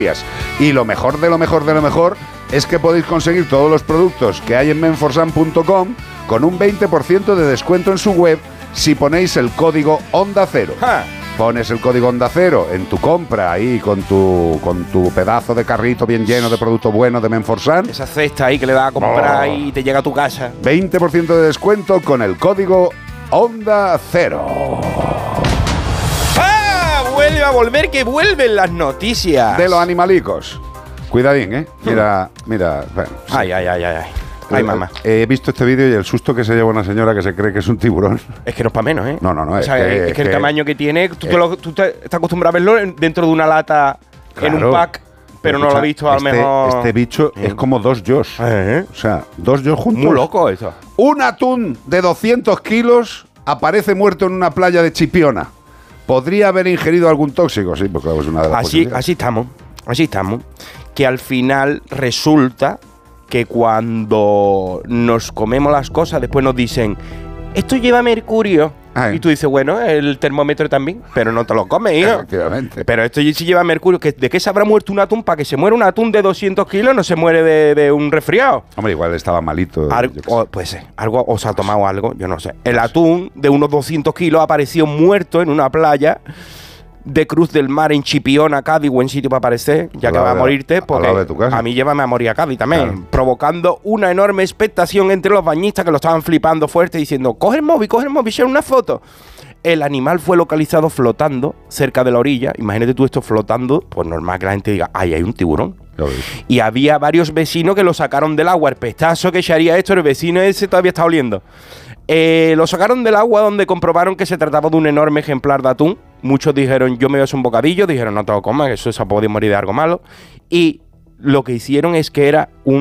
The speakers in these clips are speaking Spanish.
Y lo mejor de lo mejor de lo mejor es que podéis conseguir todos los productos que hay en menforsan.com con un 20% de descuento en su web si ponéis el código Onda Cero. Pones el código Onda Cero en tu compra ahí con tu pedazo de carrito bien lleno de productos buenos de Menforsan. Esa cesta ahí que le das a comprar y te llega a tu casa. 20% de descuento con el código Onda Cero. Vuelve a volver, que vuelven las noticias De los animalicos. Cuidadín, ¿eh? Mira. Bueno, sí. Ay, mamá. He visto este vídeo y el susto que se lleva una señora que se cree que es un tiburón. Es que no es para menos, ¿eh? No. O sea, es que el tamaño que tiene, tú te estás acostumbrado a verlo dentro de una lata, claro, en un pack, pero no lo he visto a lo mejor. Este bicho es como dos Jaws. O sea, dos Jaws juntos. Muy loco eso. Un atún de 200 kilos aparece muerto en una playa de Chipiona. ¿Podría haber ingerido algún tóxico? Sí, porque es una de las posibilidades. Así estamos. Que al final resulta que cuando nos comemos las cosas, después nos dicen, esto lleva mercurio. Ay. Y tú dices, bueno, el termómetro también, pero no te lo comes, hijo. Efectivamente. Pero esto sí lleva mercurio. ¿De qué se habrá muerto un atún? Para que se muera un atún de 200 kilos, no se muere de un resfriado. Hombre, igual estaba malito. Pues algo, o se ha tomado algo, yo no sé. El atún de unos 200 kilos apareció muerto en una playa de Cruz del Mar en Chipiona, Cádiz, buen sitio para aparecer, ya que vas a morirte, porque a mí llévame a morir a Cádiz también, claro, provocando una enorme expectación entre los bañistas que lo estaban flipando fuerte, diciendo, coge el móvil, echar una foto. El animal fue localizado flotando cerca de la orilla. Imagínate tú esto flotando, pues normal que la gente diga, ay, hay un tiburón. Y había varios vecinos que lo sacaron del agua. El pestazo que echaría esto, el vecino ese todavía está oliendo. Lo sacaron del agua, donde comprobaron que se trataba de un enorme ejemplar de atún. Muchos dijeron, yo me voy a hacer un bocadillo. Dijeron, no te lo comas, que eso se puede morir de algo malo. Y lo que hicieron es que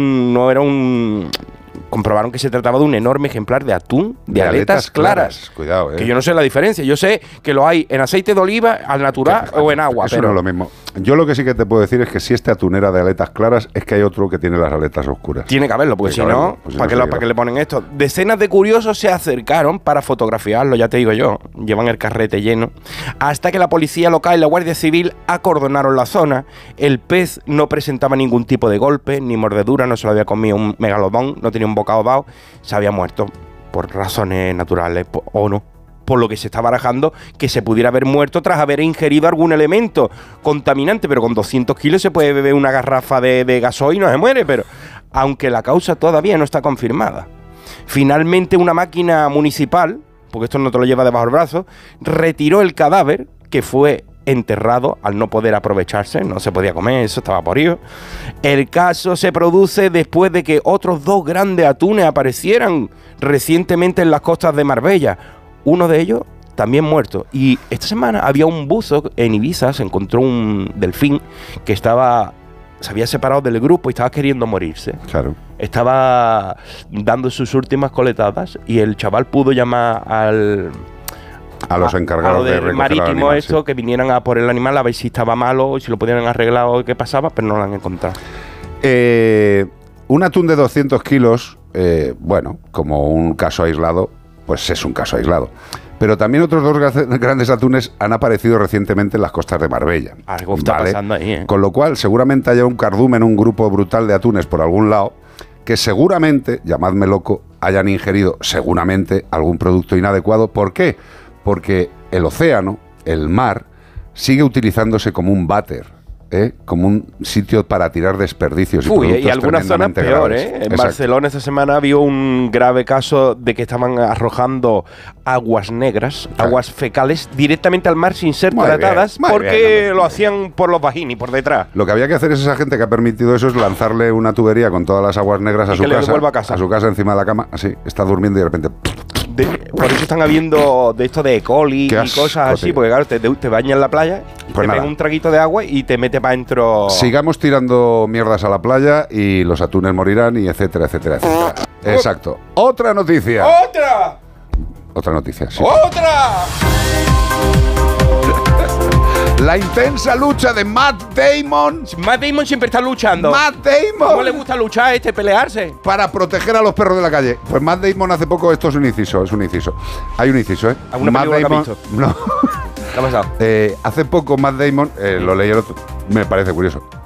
comprobaron que se trataba de un enorme ejemplar de atún de aletas claras. Cuidado, que yo no sé la diferencia. Yo sé que lo hay en aceite de oliva, al natural o en agua. Eso pero no es lo mismo. Yo lo que sí que te puedo decir es que si este atún era de aletas claras, es que hay otro que tiene las aletas oscuras. Tiene que haberlo, porque si no, ¿para qué le ponen esto? Decenas de curiosos se acercaron para fotografiarlo, ya te digo yo. Llevan el carrete lleno. Hasta que la policía local y la Guardia Civil acordonaron la zona. El pez no presentaba ningún tipo de golpe, ni mordedura, no se lo había comido un megalodón, no tenía un bocado dado, se había muerto por razones naturales o no. Por lo que se está barajando que se pudiera haber muerto tras haber ingerido algún elemento contaminante, pero con 200 kilos se puede beber una garrafa de gasoil y no se muere, pero aunque la causa todavía no está confirmada. Finalmente una máquina municipal, porque esto no te lo lleva debajo del brazo, retiró el cadáver, que fue enterrado al no poder aprovecharse, no se podía comer, eso estaba podrido. El caso se produce después de que otros dos grandes atunes aparecieran recientemente en las costas de Marbella. Uno de ellos también muerto. Y esta semana había un buzo en Ibiza, se encontró un delfín que se había separado del grupo y estaba queriendo morirse. Claro. Estaba dando sus últimas coletadas y el chaval pudo llamar a los encargados de recoger marítimo al animal, esto, sí, que vinieran a por el animal a ver si estaba malo, si lo pudieran arreglar o qué pasaba, pero no lo han encontrado. Un atún de 200 kilos, bueno, como un caso aislado, pues es un caso aislado. Pero también otros dos grandes atunes han aparecido recientemente en las costas de Marbella. Algo está pasando ahí, ¿eh? Con lo cual, seguramente haya un cardumen, un grupo brutal de atunes por algún lado, que seguramente, llamadme loco, hayan ingerido seguramente algún producto inadecuado. ¿Por qué? Porque el océano, el mar, sigue utilizándose como un váter, como un sitio para tirar desperdicios. Y algunas zonas peor, ¿eh? En Exacto. Barcelona esta semana había un grave caso de que estaban arrojando aguas negras, claro, aguas fecales, directamente al mar sin ser tratadas, porque lo hacían por los vagini, por detrás. Lo que había que hacer es esa gente que ha permitido eso, es lanzarle una tubería con todas las aguas negras a su casa, encima de la cama, así, está durmiendo y de repente... Por eso están habiendo de esto de E. coli y cosas así, tío, porque claro, te bañas en la playa, pues te pegas un traguito de agua y te metes para adentro. Sigamos tirando mierdas a la playa y los atunes morirán y etcétera, etcétera, etcétera. Exacto. Otra noticia. Otra noticia, sí. ¡Otra! La intensa lucha de Matt Damon. Matt Damon siempre está luchando. Matt Damon. ¿Cómo le gusta luchar pelearse? Para proteger a los perros de la calle. Pues Matt Damon hace poco, esto es un inciso, Hay un inciso, ¿eh? ¿Alguna Matt película Damon, que has visto? no. ¿Qué ha pasado? Hace poco Matt Damon, lo leí el otro, me parece curioso.